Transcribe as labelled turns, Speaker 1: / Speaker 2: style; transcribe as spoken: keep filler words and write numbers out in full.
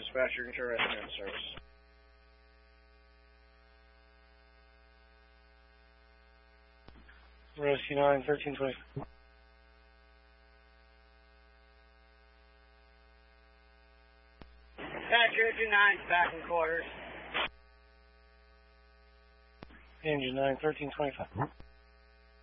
Speaker 1: dispatcher, ensure resident service.
Speaker 2: Rescue nine, thirteen twenty.
Speaker 1: Dispatcher two nine, back in quarters.
Speaker 2: Engine nine, thirteen twenty-five.